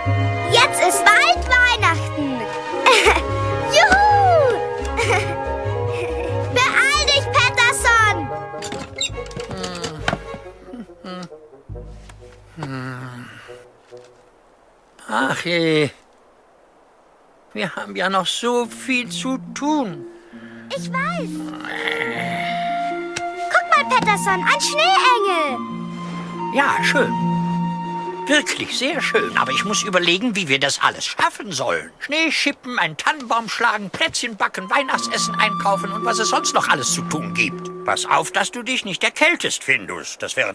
Jetzt ist bald Weihnachten. Juhu! Beeil dich, Patterson! Ach je. Wir haben ja noch so viel zu tun. Ich weiß. Guck mal, Patterson, ein Schneeengel. Ja, schön. Wirklich sehr schön. Aber ich muss überlegen, wie wir das alles schaffen sollen. Schnee schippen, einen Tannenbaum schlagen, Plätzchen backen, Weihnachtsessen einkaufen und was es sonst noch alles zu tun gibt. Pass auf, dass du dich nicht erkältest, Findus. Das wäre